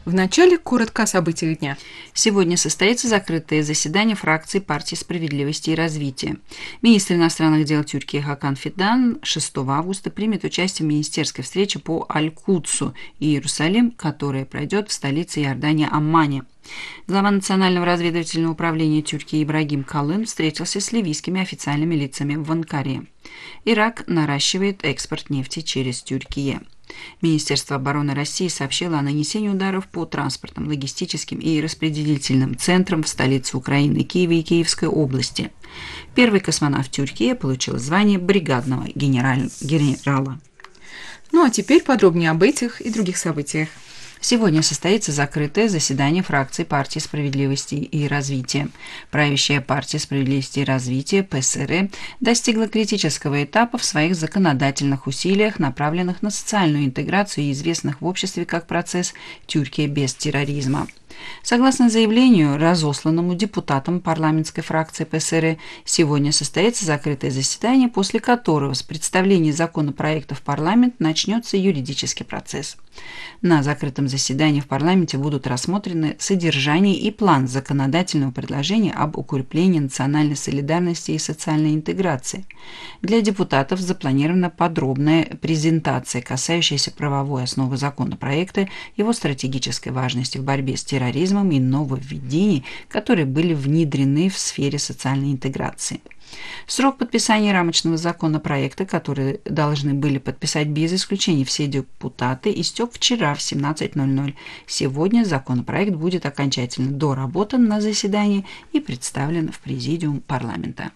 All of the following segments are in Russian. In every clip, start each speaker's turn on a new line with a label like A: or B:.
A: Вначале коротко о событиях дня.
B: Сегодня состоится закрытое заседание фракции партии «Справедливости и развития». Министр иностранных дел Тюркии Хакан Фидан 6 августа примет участие в министерской встрече по Аль-Кудсу и Иерусалим, которая пройдет в столице Иордании Аммане. Глава Национального разведывательного управления Тюркии Ибрагим Калын встретился с ливийскими официальными лицами в Анкаре. Ирак наращивает экспорт нефти через Тюркию. Министерство обороны России сообщило о нанесении ударов по транспортным, логистическим и распределительным центрам в столице Украины Киеве и Киевской области. Первый космонавт Тюркии получил звание бригадного генерала.
A: Ну а теперь подробнее об этих и других событиях.
B: Сегодня состоится закрытое заседание фракции партии «Справедливости и развития». Правящая партия «Справедливости и развития» ПСР достигла критического этапа в своих законодательных усилиях, направленных на социальную интеграцию и известных в обществе как процесс «Тюркия без терроризма». Согласно заявлению, разосланному депутатам парламентской фракции ПСР, сегодня состоится закрытое заседание, после которого с представления законопроекта в парламент начнется юридический процесс. На закрытом заседании в парламенте будут рассмотрены содержание и план законодательного предложения об укреплении национальной солидарности и социальной интеграции. Для депутатов запланирована подробная презентация, касающаяся правовой основы законопроекта, его стратегической важности в борьбе с терроризмом и нововведений, которые были внедрены в сфере социальной интеграции. Срок подписания рамочного законопроекта, который должны были подписать без исключения все депутаты, истек вчера в 17:00. Сегодня законопроект будет окончательно доработан на заседании и представлен в президиум парламента.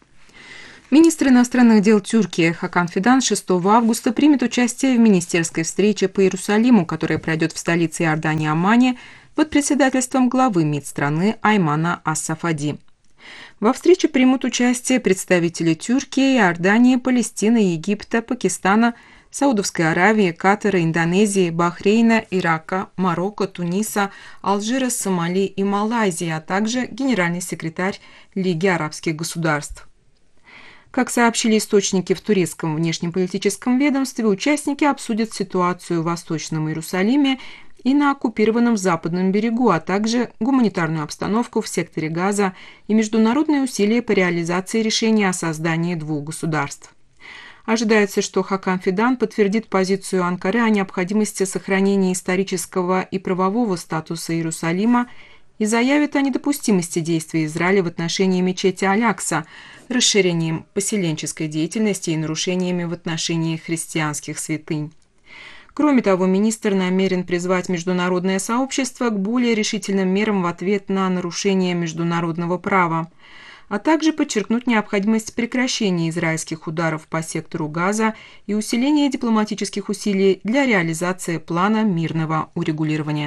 A: Министр иностранных дел Тюркии Хакан Фидан 6 августа примет участие в министерской встрече по Иерусалиму, которая пройдет в столице Иордании Аммане под председательством главы МИД страны Аймана Ас-Сафади. Во встрече примут участие представители Тюркии, Иордании, Палестины, Египта, Пакистана, Саудовской Аравии, Катара, Индонезии, Бахрейна, Ирака, Марокко, Туниса, Алжира, Сомали и Малайзии, а также генеральный секретарь Лиги арабских государств. Как сообщили источники в турецком внешнеполитическом ведомстве, участники обсудят ситуацию в Восточном Иерусалиме и на оккупированном Западном берегу, а также гуманитарную обстановку в секторе Газа и международные усилия по реализации решения о создании двух государств. Ожидается, что Хакан Фидан подтвердит позицию Анкары о необходимости сохранения исторического и правового статуса Иерусалима и заявит о недопустимости действий Израиля в отношении мечети Аль-Акса, расширением поселенческой деятельности и нарушениями в отношении христианских святынь. Кроме того, министр намерен призвать международное сообщество к более решительным мерам в ответ на нарушение международного права, а также подчеркнуть необходимость прекращения израильских ударов по сектору Газа и усиления дипломатических усилий для реализации плана мирного урегулирования.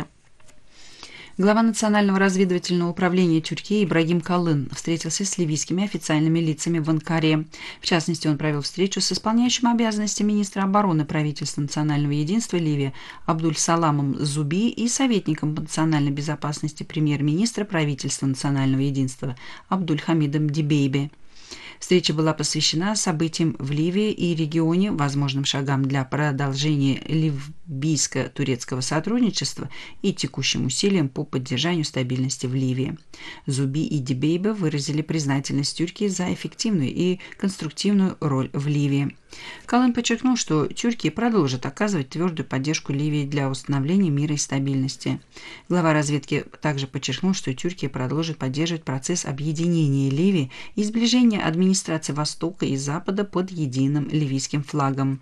B: Глава Национального разведывательного управления Тюркии Ибрагим Калын встретился с ливийскими официальными лицами в Анкаре. В частности, он провел встречу с исполняющим обязанности министра обороны правительства национального единства Ливии Абдуль-Саламом Зуби и советником по национальной безопасности премьер-министра правительства национального единства Абдуль-Хамидом Дибейбе. Встреча была посвящена событиям в Ливии и регионе, возможным шагам для продолжения ливийско-турецкого сотрудничества и текущим усилиям по поддержанию стабильности в Ливии. Зуби и Дибейбе выразили признательность Тюркии за эффективную и конструктивную роль в Ливии. Калын подчеркнул, что Тюркия продолжит оказывать твердую поддержку Ливии для установления мира и стабильности. Глава разведки также подчеркнул, что Тюркия продолжит поддерживать процесс объединения Ливии и сближения администрации Востока и Запада под единым ливийским флагом.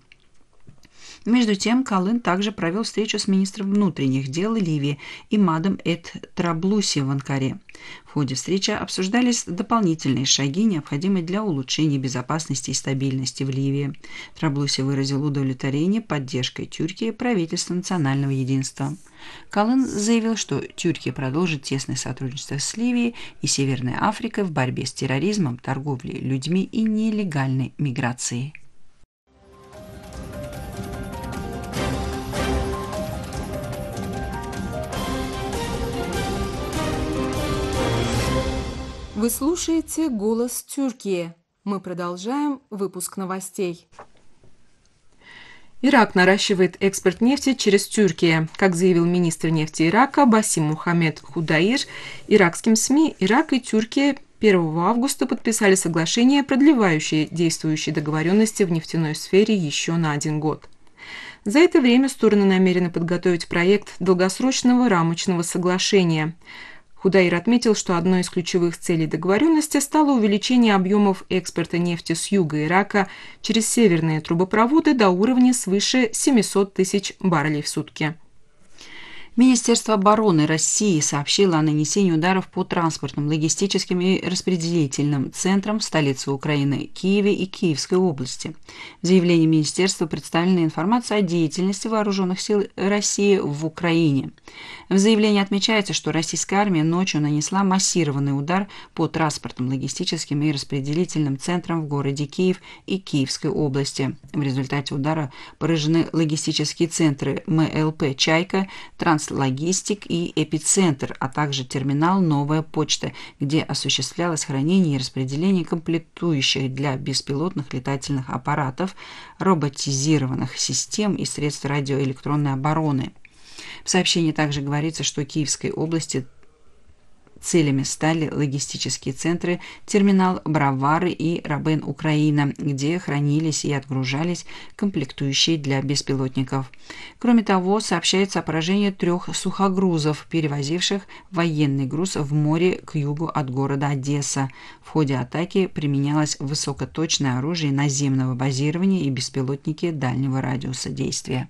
B: Между тем, Калын также провел встречу с министром внутренних дел Ливии Имадом Траблуси в Анкаре. В ходе встречи обсуждались дополнительные шаги, необходимые для улучшения безопасности и стабильности в Ливии. Траблуси выразил удовлетворение поддержкой Тюркии правительства национального единства. Калын заявил, что Тюркия продолжит тесное сотрудничество с Ливией и Северной Африкой в борьбе с терроризмом, торговлей людьми и нелегальной миграцией.
A: Вы слушаете «Голос Тюркии». Мы продолжаем выпуск новостей. Ирак наращивает экспорт нефти через Тюркию. Как заявил министр нефти Ирака Басим Мухаммед Худаир, иракским СМИ Ирак и Тюркия 1 августа подписали соглашение, продлевающее действующие договоренности в нефтяной сфере еще на 1 год. За это время стороны намерены подготовить проект долгосрочного рамочного соглашения. Худаир отметил, что одной из ключевых целей договоренности стало увеличение объемов экспорта нефти с юга Ирака через северные трубопроводы до уровня свыше 700 тысяч баррелей в сутки.
B: Министерство обороны России сообщило о нанесении ударов по транспортным, логистическим и распределительным центрам в столице Украины, Киеве и Киевской области. В заявлении министерства представлена информация о деятельности вооруженных сил России в Украине. В заявлении отмечается, что российская армия ночью нанесла массированный удар по транспортным, логистическим и распределительным центрам в городе Киев и Киевской области. В результате удара поражены логистические центры МЛП «Чайка», Транслогистик и Эпицентр, а также терминал «Новая почта», где осуществлялось хранение и распределение комплектующих для беспилотных летательных аппаратов, роботизированных систем и средств радиоэлектронной обороны. В сообщении также говорится, что в Киевской области целями стали логистические центры, терминал Бравары и Рабен Украина, где хранились и отгружались комплектующие для беспилотников. Кроме того, сообщается о поражении 3 сухогрузов, перевозивших военный груз в море к югу от города Одесса. В ходе атаки применялось высокоточное оружие наземного базирования и беспилотники дальнего радиуса действия.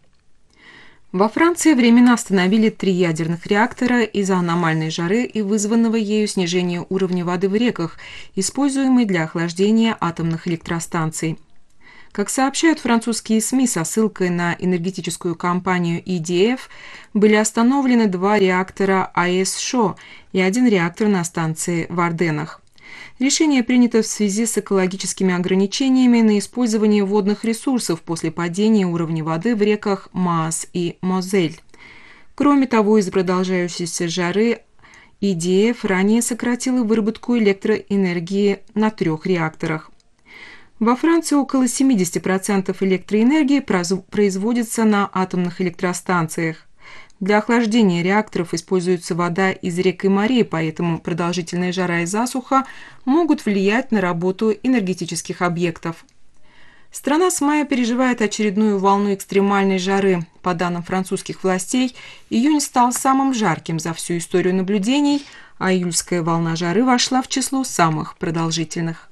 A: Во Франции временно остановили 3 ядерных реактора из-за аномальной жары и вызванного ею снижения уровня воды в реках, используемой для охлаждения атомных электростанций. Как сообщают французские СМИ со ссылкой на энергетическую компанию EDF, были остановлены 2 реактора АЭС ШО и 1 реактор на станции в Арденнах. Решение принято в связи с экологическими ограничениями на использование водных ресурсов после падения уровня воды в реках Маас и Мозель. Кроме того, из-за продолжающейся жары EDF ранее сократила выработку электроэнергии на 3 реакторах. Во Франции около 70% электроэнергии производится на атомных электростанциях. Для охлаждения реакторов используется вода из рек и морей, поэтому продолжительная жара и засуха могут влиять на работу энергетических объектов. Страна с мая переживает очередную волну экстремальной жары. По данным французских властей, июнь стал самым жарким за всю историю наблюдений, а июльская волна жары вошла в число самых продолжительных.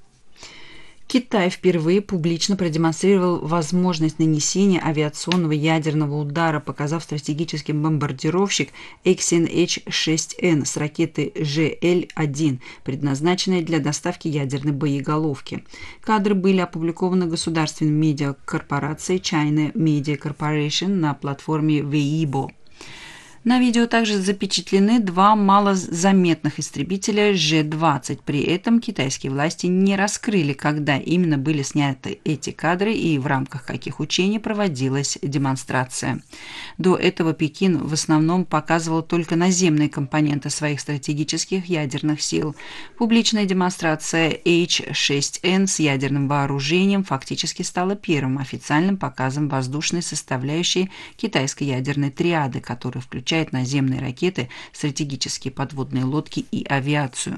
B: Китай впервые публично продемонстрировал возможность нанесения авиационного ядерного удара, показав стратегический бомбардировщик Эксин H-6N с ракетой ЖЛ-1, предназначенной для доставки ядерной боеголовки. Кадры были опубликованы государственной медиакорпорацией China Media Corporation на платформе Weibo. На видео также запечатлены 2 малозаметных истребителя Ж-20. При этом китайские власти не раскрыли, когда именно были сняты эти кадры и в рамках каких учений проводилась демонстрация. До этого Пекин в основном показывал только наземные компоненты своих стратегических ядерных сил. Публичная демонстрация H-6N с ядерным вооружением фактически стала первым официальным показом воздушной составляющей китайской ядерной триады, которая включает наземные ракеты, стратегические подводные лодки и авиацию.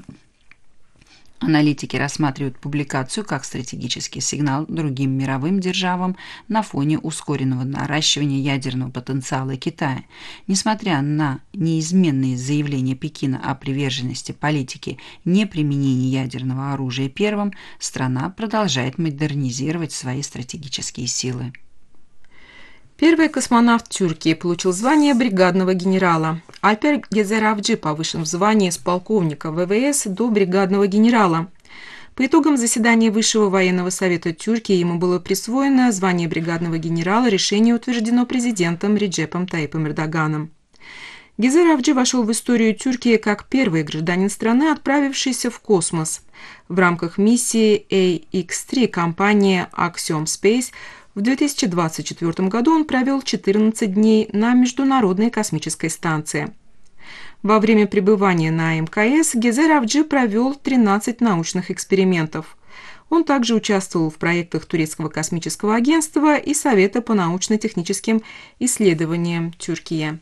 B: Аналитики рассматривают публикацию как стратегический сигнал другим мировым державам на фоне ускоренного наращивания ядерного потенциала Китая. Несмотря на неизменные заявления Пекина о приверженности политике неприменения ядерного оружия первым, страна продолжает модернизировать свои стратегические силы.
A: Первый космонавт Тюркии получил звание бригадного генерала. Альпер Гезеравджи повышен в звании с полковника ВВС до бригадного генерала. По итогам заседания Высшего военного совета Тюркии ему было присвоено звание бригадного генерала, решение утверждено президентом Реджепом Тайипом Эрдоганом. Гезеравджи вошел в историю Тюркии как первый гражданин страны, отправившийся в космос. В рамках миссии AX-3 компании Axiom Space в 2024 году он провел 14 дней на Международной космической станции. Во время пребывания на МКС Гезеравджи провел 13 научных экспериментов. Он также участвовал в проектах Турецкого космического агентства и Совета по научно-техническим исследованиям Türkiye.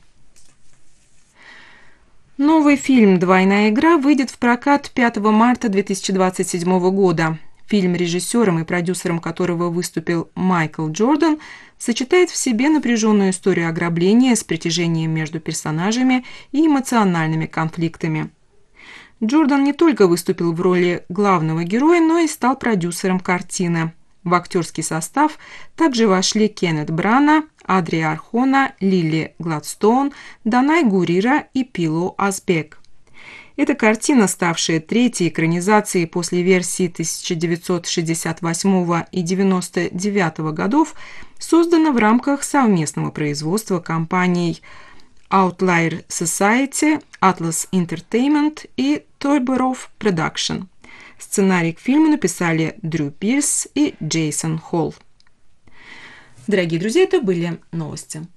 A: Новый фильм «Двойная игра» выйдет в прокат 5 марта 2027 года. Фильм, режиссером и продюсером которого выступил Майкл Джордан, сочетает в себе напряженную историю ограбления с притяжением между персонажами и эмоциональными конфликтами. Джордан не только выступил в роли главного героя, но и стал продюсером картины. В актерский состав также вошли Кеннет Брана, Адрия Архона, Лили Гладстоун, Данай Гурира и Пило Азбек. Эта картина, ставшая третьей экранизацией после версии 1968 и 1999 годов, создана в рамках совместного производства компаний Outlier Society, Atlas Entertainment и Toyborov Production. Сценарий к фильму написали Дрю Пирс и Джейсон Холл. Дорогие друзья, это были новости.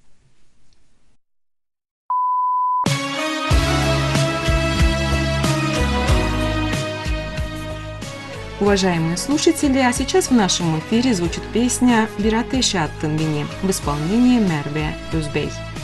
A: Уважаемые слушатели, а сейчас в нашем эфире звучит песня «Бирате Шаттенбини» в исполнении Мерве Юзбей.